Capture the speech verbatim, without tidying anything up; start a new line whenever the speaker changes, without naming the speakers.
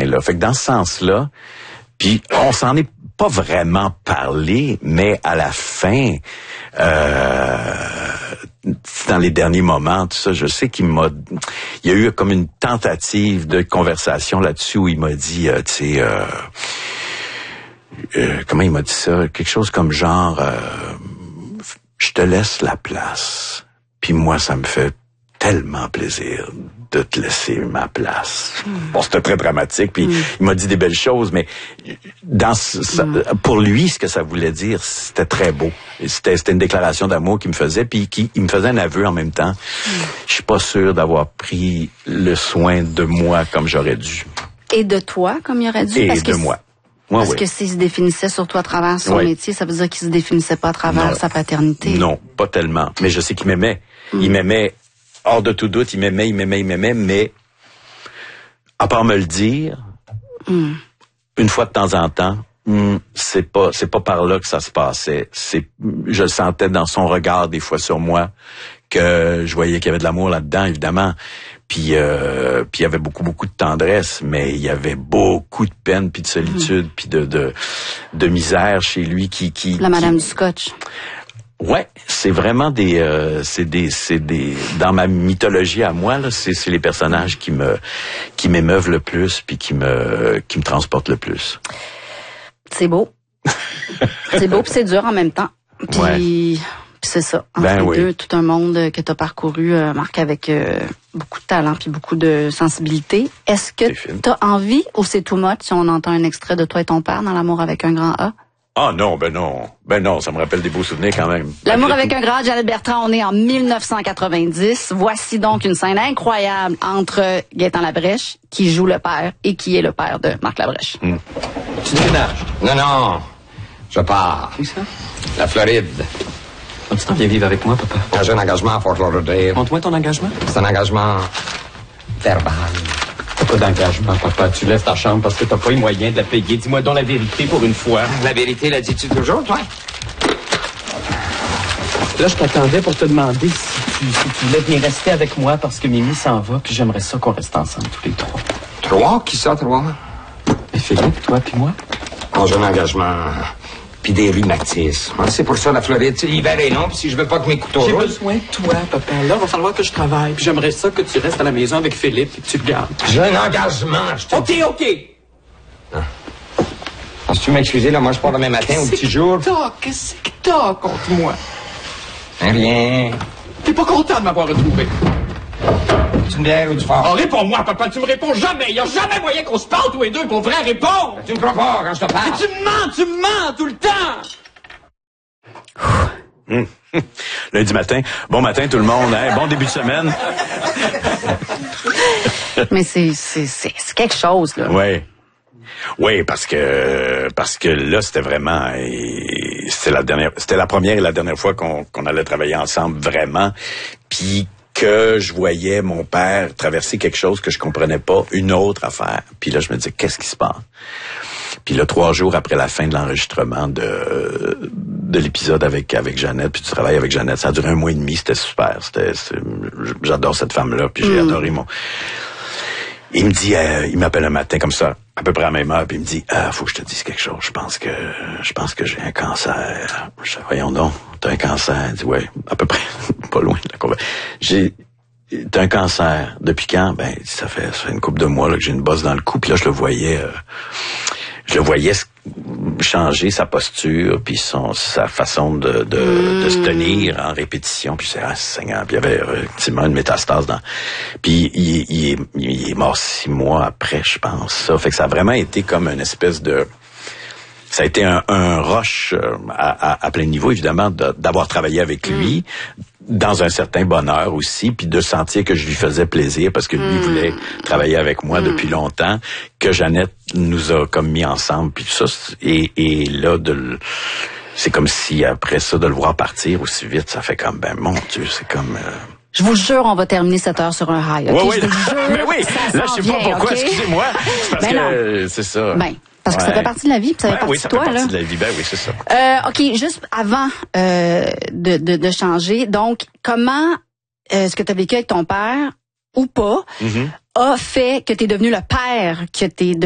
là. Fait que dans ce sens-là, puis on s'en est pas vraiment parlé, mais à la fin, euh, dans les derniers moments, tout ça, je sais qu'il m'a, il y a eu comme une tentative de conversation là-dessus où il m'a dit, euh, tu sais, euh, euh, comment il m'a dit ça, quelque chose comme genre, euh, je te laisse la place, puis moi ça me fait tellement plaisir de te laisser ma place. Mm. Bon, c'était très dramatique, puis mm. il m'a dit des belles choses, mais dans ce, ça, mm. pour lui, ce que ça voulait dire, c'était très beau. C'était, c'était une déclaration d'amour qu'il me faisait, puis qui, il me faisait un aveu en même temps. Mm. Je suis pas sûr d'avoir pris le soin de moi comme j'aurais dû.
Et de toi, comme il aurait dû?
Et
parce
de
que
moi.
Ouais, Parce
oui.
que s'il se définissait surtout à travers son oui. métier, ça veut dire qu'il se définissait pas à travers
non.
sa paternité.
Non, pas tellement. Mais je sais qu'il m'aimait. Mm. Il m'aimait, hors de tout doute, il m'aimait, il m'aimait, il m'aimait, mais à part me le dire, mm. une fois de temps en temps, mm, c'est pas, c'est pas par là que ça se passait. C'est, je le sentais dans son regard des fois sur moi que je voyais qu'il y avait de l'amour là-dedans, évidemment. Puis, euh, puis il y avait beaucoup, beaucoup de tendresse, mais il y avait beaucoup de peine, puis de solitude, mmh. puis de, de, de misère chez lui qui, qui.
La Madame
qui...
du Scotch.
Ouais, c'est vraiment des, euh, c'est des, c'est des. Dans ma mythologie à moi, là, c'est, c'est les personnages qui me, qui m'émeuvent le plus, puis qui me, qui me transportent le plus.
C'est beau. C'est beau, puis c'est dur en même temps. Puis. Ouais. Puis c'est ça, entre
ben
les
oui.
deux, tout un monde que tu as parcouru, euh, Marc, avec euh, beaucoup de talent puis beaucoup de sensibilité. Est-ce que tu as envie, ou c'est too much si on entend un extrait de toi et ton père dans L'amour avec un grand A?
Ah non, ben non, ben non, ça me rappelle des beaux souvenirs quand même.
L'amour avec un grand A, Jeannette Bertrand, on est en dix-neuf cent quatre-vingt-dix. Voici donc une scène incroyable entre Gaétan Labrèche, qui joue le père, et qui est le père de Marc Labrèche.
Mm.
Tu déménages?
Non, non, je pars.
Où ça?
La Floride.
Donc, tu t'en viens vivre avec moi, papa?
J'ai un engagement à Fort Lauderdale.
Montre-moi ton engagement.
C'est un engagement verbal.
T'as pas d'engagement, papa. Tu lèves ta chambre parce que t'as pas les moyens de la payer. Dis-moi donc la vérité pour une fois.
La vérité, la dis-tu toujours, toi?
Là, je t'attendais pour te demander si tu, si tu voulais venir rester avec moi parce que Mimi s'en va, puis j'aimerais ça qu'on reste ensemble tous les trois.
Trois? Qui ça, trois?
Et Philippe, toi puis moi?
Oh, j'ai un engagement... puis des rhumatismes. C'est pour ça la Floride, l'hiver est long, puis si je veux pas que mes couteaux
J'ai
roulent...
besoin de toi, papa. Là, il va falloir que je travaille, puis j'aimerais ça que tu restes à la maison avec Philippe et que tu le gardes.
J'ai un engagement, je te
OK,
dis.
OK.
Ah. Si tu m'excuser, là, moi, je pars demain matin au petit jour.
Qu'est-ce que t'as contre moi?
Rien.
T'es pas content de m'avoir retrouvé?
C'est une bière ou du fort?
Oh, réponds-moi, papa, tu me réponds jamais. Il y a jamais moyen qu'on se parle tous les deux pour vrai répondre.
Tu me crois pas quand je te parle?
Mais tu me mens, tu me mens tout le temps.
Mmh. Lundi matin. Bon matin tout le monde. Hein? Bon début de semaine.
Mais c'est, c'est, c'est, c'est quelque chose, là.
Oui. Oui, parce que parce que là, c'était vraiment... C'était la dernière, c'était la première et la dernière fois qu'on, qu'on allait travailler ensemble, vraiment. Puis que je voyais mon père traverser quelque chose que je comprenais pas, une autre affaire. Puis là, je me disais, qu'est-ce qui se passe? Puis là, trois jours après la fin de l'enregistrement de de l'épisode avec avec Jeannette, puis du travail avec Jeannette, ça a duré un mois et demi, c'était super. C'était, c'était j'adore cette femme-là, puis j'ai mmh. adoré mon... Il me dit, euh, il m'appelle un matin comme ça, à peu près à la même heure, puis il me dit, ah, faut que je te dise quelque chose. Je pense que, je pense que j'ai un cancer. Je dis, voyons donc, t'as un cancer. Il dit, ouais, à peu près, pas loin de la conversation. J'ai, t'as un cancer. Depuis quand? Ben, ça fait, ça fait une couple de mois, là, que j'ai une bosse dans le cou, puis là, je le voyais, euh, je le voyais changer sa posture, puis son, sa façon de, de, mmh. de se tenir en répétition, puis c'est, ah, Seigneur, puis il y avait effectivement une métastase dans, puis il, il, est, il est mort six mois après, je pense, ça, fait que ça a vraiment été comme une espèce de, ça a été un, un rush à, à, à plein niveau, évidemment, de, d'avoir travaillé avec lui, mmh. dans un certain bonheur aussi, puis de sentir que je lui faisais plaisir parce que lui mmh. voulait travailler avec moi mmh. depuis longtemps, que Jeannette nous a comme mis ensemble, puis tout ça, et, et là, de, c'est comme si après ça, de le voir partir aussi vite, ça fait comme, ben mon Dieu, c'est comme... Euh...
Je vous jure, on va terminer cette heure sur un high. Okay?
Oui, oui,
je vous jure,
mais oui, là, je sais
vient,
pas pourquoi,
okay?
excusez-moi, c'est parce ben que euh, c'est ça.
Ben, parce que
ouais.
ça fait partie de la vie, puis ça fait
ben,
partie
oui, ça
de toi,
fait partie
là.
de la vie, ben oui, c'est ça.
Euh, OK, juste avant euh, de, de, de changer, donc, comment euh, ce que tu as vécu avec ton père, ou pas, mm-hmm. a fait que tu es devenu le père que tu es